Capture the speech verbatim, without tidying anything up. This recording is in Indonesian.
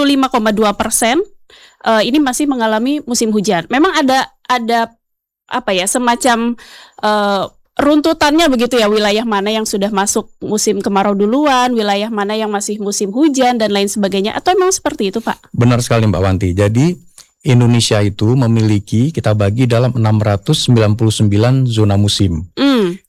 puluh lima koma dua persen uh, ini masih mengalami musim hujan. Memang ada ada apa ya semacam uh, runtutannya begitu ya, wilayah mana yang sudah masuk musim kemarau duluan, wilayah mana yang masih musim hujan dan lain sebagainya, atau memang seperti itu Pak? Benar sekali Mbak Wanti. Jadi Indonesia itu memiliki, kita bagi dalam enam ratus sembilan puluh sembilan zona musim. Mm.